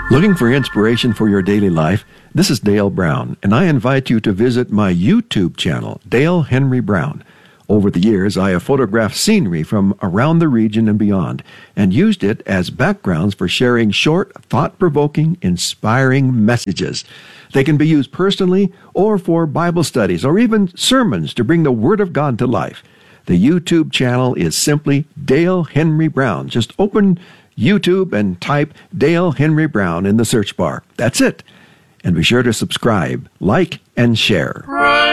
Looking for inspiration for your daily life? This is Dale Brown, and I invite you to visit my YouTube channel, Dale Henry Brown. Over the years, I have photographed scenery from around the region and beyond, and used it as backgrounds for sharing short, thought-provoking, inspiring messages. They can be used personally or for Bible studies or even sermons to bring the Word of God to life. The YouTube channel is simply Dale Henry Brown. Just open YouTube and type Dale Henry Brown in the search bar. That's it. And be sure to subscribe, like, and share.